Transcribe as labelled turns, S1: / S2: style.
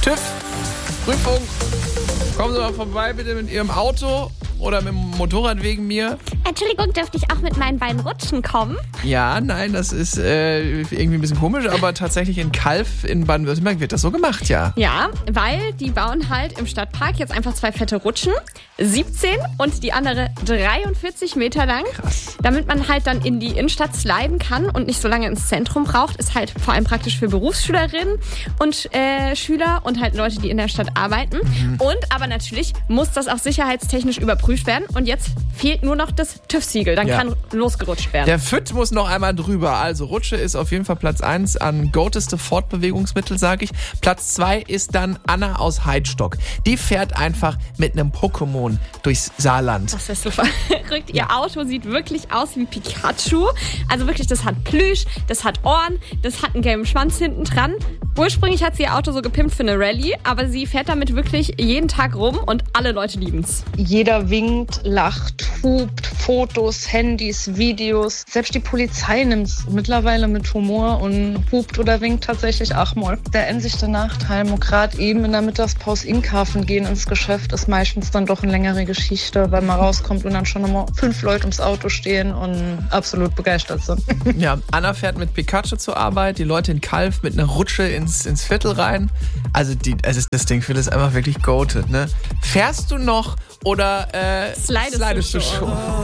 S1: TÜV, Prüfung. Kommen Sie mal vorbei bitte mit Ihrem Auto oder mit dem Motorrad wegen mir.
S2: Entschuldigung, dürfte ich auch mit meinen beiden Rutschen kommen?
S1: Ja, nein, das ist irgendwie ein bisschen komisch, aber tatsächlich in Calw in Baden-Württemberg wird das so gemacht, ja.
S2: Ja, weil die bauen halt im Stadtpark jetzt einfach 2 fette Rutschen, 17 und die andere 43 Meter lang.
S1: Krass.
S2: Damit man halt dann in die Innenstadt sliden kann und nicht so lange ins Zentrum braucht, ist halt vor allem praktisch für Berufsschülerinnen und Schüler und halt Leute, die in der Stadt arbeiten. Und aber natürlich muss das auch sicherheitstechnisch überprüft werden und jetzt fehlt nur noch das TÜV-Siegel, dann kann losgerutscht werden.
S1: Der FÜD muss noch einmal drüber. Also Rutsche ist auf jeden Fall Platz 1 an goateste Fortbewegungsmittel, sage ich. Platz 2 ist dann Anna aus Heidstock. Die fährt einfach mit einem Pokémon durchs Saarland.
S2: Das ist so verrückt. Ihr Auto sieht wirklich aus wie Pikachu. Also wirklich, das hat Plüsch, das hat Ohren, das hat einen gelben Schwanz hinten dran. Ursprünglich hat sie ihr Auto so gepimpt für eine Rallye, aber sie fährt damit wirklich jeden Tag rum und alle Leute lieben's.
S3: Jeder winkt, lacht, hupt, Fotos, Handys, Videos. Selbst die Polizei nimmt's mittlerweile mit Humor und hupt oder winkt tatsächlich auch mal. Der einzige Nachteil, gerade eben in der Mittagspause einkaufen gehen ins Geschäft, ist meistens dann doch eine längere Geschichte, weil man rauskommt und dann schon immer 5 Leute ums Auto stehen und absolut begeistert sind.
S1: Ja, Anna fährt mit Pikachu zur Arbeit, die Leute in Calw mit einer Rutsche ins Viertel rein. Also das Ding ist einfach wirklich goated, ne? Fährst du noch oder slidest du schon?